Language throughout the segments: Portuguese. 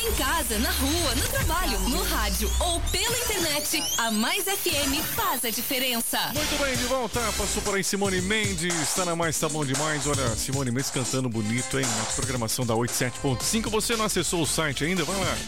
Em casa, na rua, no trabalho, no rádio ou pela internet, a Mais FM faz a diferença. Muito bem, de volta. Passou por aí Simone Mendes. Está na Mais, tá bom demais. Olha, Simone Mendes cantando bonito, hein? Na programação da 87.5. Você não acessou o site ainda? Vai lá.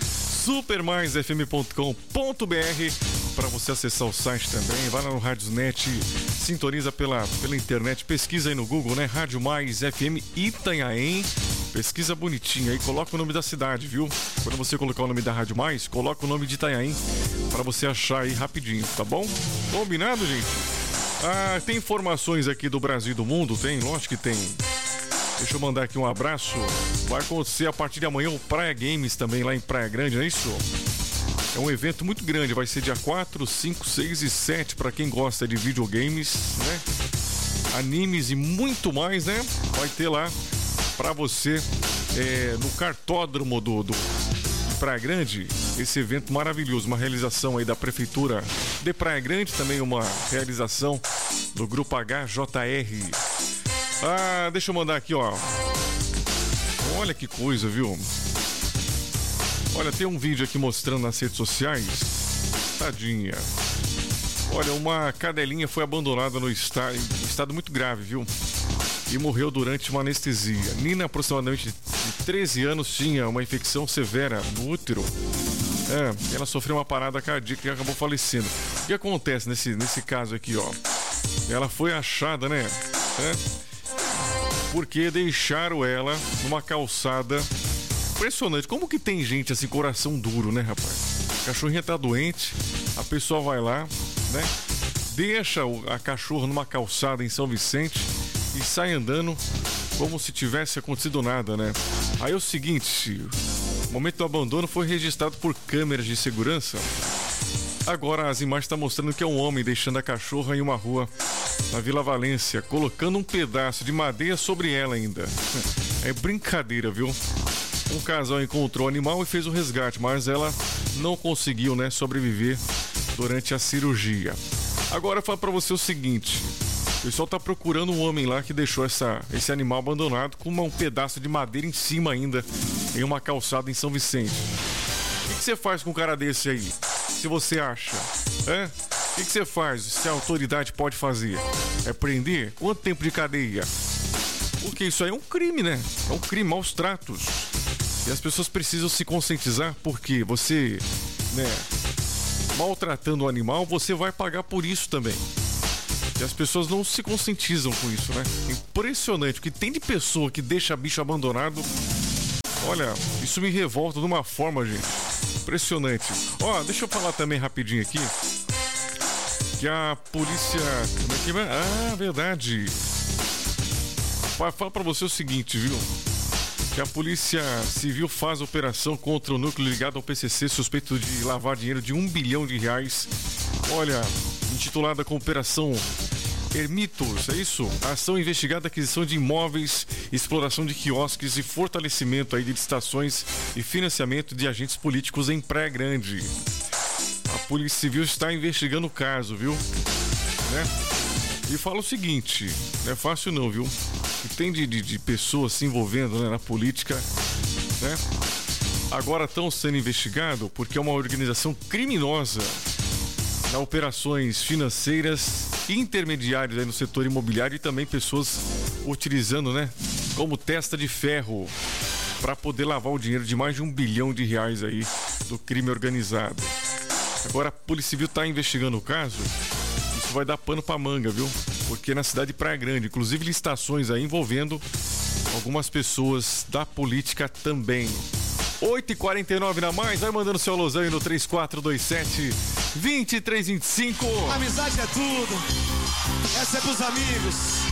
supermaisfm.com.br para você acessar o site também. Vai lá no Radiosnet, sintoniza pela internet, pesquisa aí no Google, né? Rádio Mais FM Itanhaém. Pesquisa bonitinha aí, coloca o nome da cidade, viu? Quando você colocar o nome da Rádio Mais, coloca o nome de Itanhaém para você achar aí rapidinho, tá bom? Combinado, gente? Ah, tem informações aqui do Brasil e do mundo? Tem? Lógico que tem. Deixa eu mandar aqui um abraço. Vai acontecer a partir de amanhã o Praia Games também lá em Praia Grande, não é isso? É um evento muito grande, vai ser dia 4, 5, 6 e 7 para quem gosta de videogames, né? Animes e muito mais, né? Vai ter lá para você no cartódromo de Praia Grande, esse evento maravilhoso, uma realização aí da Prefeitura de Praia Grande, também uma realização do Grupo HJR. Ah, deixa eu mandar aqui, ó. Olha que coisa, viu? Olha, tem um vídeo aqui mostrando nas redes sociais. Tadinha. Olha, uma cadelinha foi abandonada no estado muito grave, viu? E morreu durante uma anestesia. Nina, aproximadamente de 13 anos, tinha uma infecção severa no útero. Ela sofreu uma parada cardíaca e acabou falecendo. O que acontece nesse caso aqui, ó? Ela foi achada, né? Porque deixaram ela numa calçada. Impressionante. Como que tem gente assim, coração duro, né, rapaz? A cachorrinha tá doente, a pessoa vai lá, né? Deixa a cachorra numa calçada em São Vicente e sai andando como se tivesse acontecido nada, né? Aí é o seguinte, o momento do abandono foi registrado por câmeras de segurança. Agora as imagens estão mostrando que é um homem deixando a cachorra em uma rua na Vila Valência, colocando um pedaço de madeira sobre ela ainda. É brincadeira, viu? Um casal encontrou o animal e fez o resgate, mas ela não conseguiu, né, sobreviver durante a cirurgia. Agora eu falo pra você o seguinte: o pessoal tá procurando um homem lá que deixou esse animal abandonado com um pedaço de madeira em cima ainda, em uma calçada em São Vicente. O que você faz com um cara desse aí? Se você acha? O que você faz? Se a autoridade pode fazer? É prender? Quanto tempo de cadeia? Porque isso aí é um crime, né? É um crime, maus tratos. E as pessoas precisam se conscientizar, porque você, né, maltratando o animal, você vai pagar por isso também. E as pessoas não se conscientizam com isso, né? Impressionante o que tem de pessoa que deixa bicho abandonado. Olha, isso me revolta de uma forma, gente. Impressionante. Ó, deixa eu falar também rapidinho aqui que a polícia... Como é que vai? Ah, verdade. Fala pra você o seguinte, viu? Que a Polícia Civil faz operação contra o núcleo ligado ao PCC suspeito de lavar dinheiro de R$1 bilhão. Olha, intitulada com Operação Ermitos, é isso? A ação investigada aquisição de imóveis, exploração de quiosques e fortalecimento aí de estações e financiamento de agentes políticos em Praia Grande. A Polícia Civil está investigando o caso, viu? Né? E fala o seguinte, não é fácil não, viu? Que tem de pessoas se envolvendo, né, na política, né? Agora estão sendo investigados porque é uma organização criminosa na operações financeiras, intermediários aí no setor imobiliário e também pessoas utilizando, né, como testa de ferro para poder lavar o dinheiro de mais de R$1 bilhão aí do crime organizado. Agora a Polícia Civil está investigando o caso. Isso vai dar pano pra manga, viu? Porque na cidade de Praia Grande, inclusive licitações aí envolvendo algumas pessoas da política também. 8h49 na Mais, vai mandando seu alusão aí no 3427-2325. Amizade é tudo, essa é pros amigos.